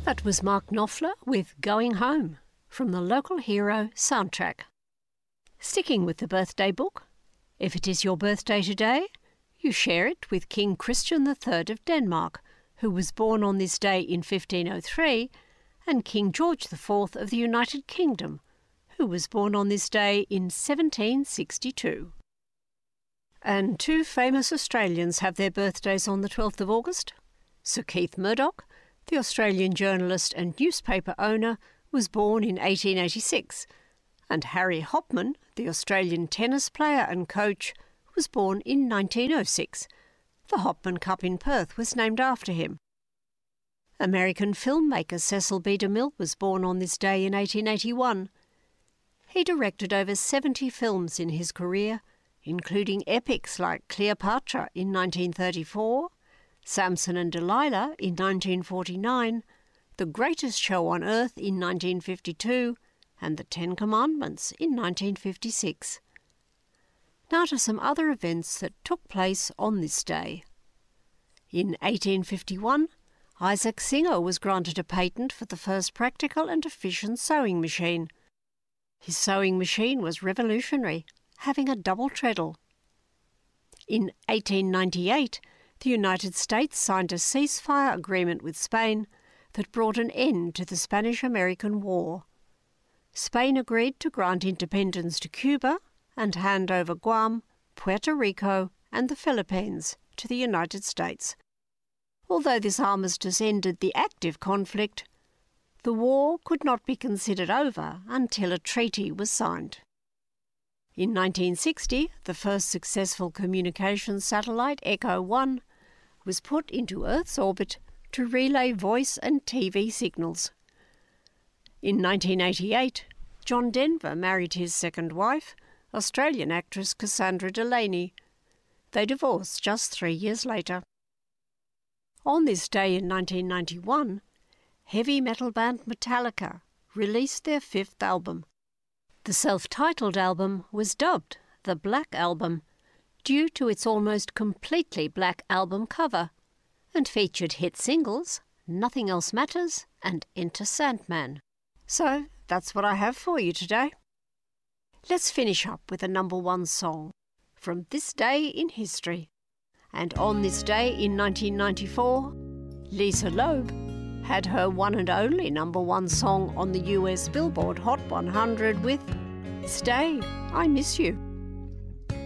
That was Mark Knopfler with Going Home from the Local Hero soundtrack. Sticking with the birthday book, if it is your birthday today, you share it with King Christian III of Denmark, who was born on this day in 1503, and King George IV of the United Kingdom, who was born on this day in 1762. And two famous Australians have their birthdays on the 12th of August. Sir Keith Murdoch, the Australian journalist and newspaper owner, was born in 1886, and Harry Hopman, the Australian tennis player and coach, was born in 1906. The Hopman Cup in Perth was named after him. American filmmaker Cecil B. DeMille was born on this day in 1881. He directed over 70 films in his career, including epics like Cleopatra in 1934, Samson and Delilah in 1949, The Greatest Show on Earth in 1952, and The Ten Commandments in 1956. Now to some other events that took place on this day. In 1851, Isaac Singer was granted a patent for the first practical and efficient sewing machine. His sewing machine was revolutionary, having a double treadle. In 1898, the United States signed a ceasefire agreement with Spain that brought an end to the Spanish-American War. Spain agreed to grant independence to Cuba and hand over Guam, Puerto Rico and the Philippines to the United States. Although this armistice ended the active conflict, the war could not be considered over until a treaty was signed. In 1960, the first successful communications satellite, Echo 1, was put into Earth's orbit to relay voice and TV signals. In 1988, John Denver married his second wife, Australian actress Cassandra Delaney. They divorced just 3 years later. On this day in 1991, heavy metal band Metallica released their 5th album. The self-titled album was dubbed the Black Album due to its almost completely black album cover, and featured hit singles Nothing Else Matters and Enter Sandman. So that's what I have for you today. Let's finish up with a #1 song from this day in history. And on this day in 1994, Lisa Loeb had her one and only #1 song on the US Billboard Hot 100 with Stay, I Miss You.